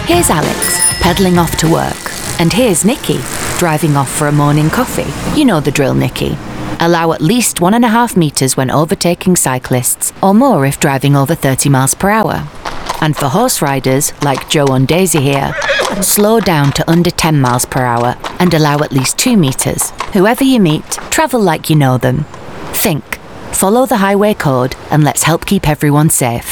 Here's Alex, pedalling off to work. And here's Nikki, driving off for a morning coffee. You know the drill, Nikki. Allow at least 1.5 metres when overtaking cyclists, or more if driving over 30 miles per hour. And for horse riders, like Joe and Daisy here, slow down to under 10 miles per hour and allow at least 2 metres. Whoever you meet, travel like you know them. Think, follow the highway code, and let's help keep everyone safe.